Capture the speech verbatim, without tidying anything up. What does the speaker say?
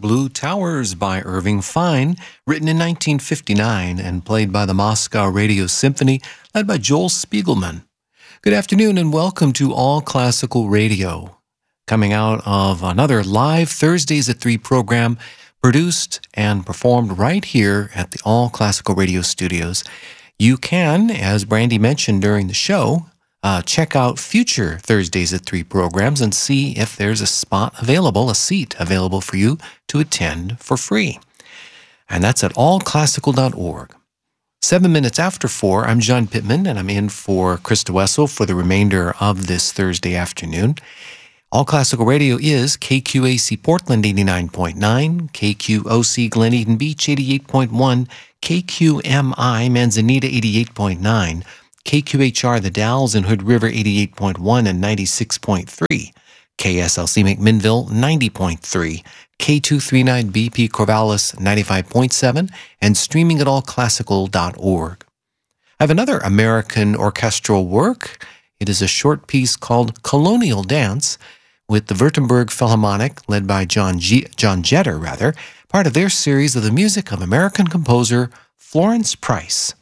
Blue Towers by Irving Fine, written in nineteen fifty-nine and played by the Moscow Radio Symphony, led by Joel Spiegelman. Good afternoon and welcome to All Classical Radio, coming out of another live Thursdays at three program, produced and performed right here at the All Classical Radio studios. You can, as Brandy mentioned during the show, Uh, check out future Thursdays at three programs and see if there's a spot available, a seat available for you to attend for free. And that's at all classical dot org. Seven minutes after four, I'm John Pittman, and I'm in for Krista Wessel for the remainder of this Thursday afternoon. All Classical Radio is K Q A C Portland eighty-nine point nine, K Q O C Glen Eden Beach eighty-eight point one, K Q M I Manzanita eighty-eight point nine, K Q H R The Dalles in Hood River eighty-eight point one and ninety-six point three, K S L C McMinnville ninety point three, K two thirty-nine B P Corvallis ninety-five point seven, and streaming at all classical dot org. I have another American orchestral work. It is a short piece called Colonial Dance with the Württemberg Philharmonic, led by John, G- John Jetter, rather, part of their series of the music of American composer Florence Price.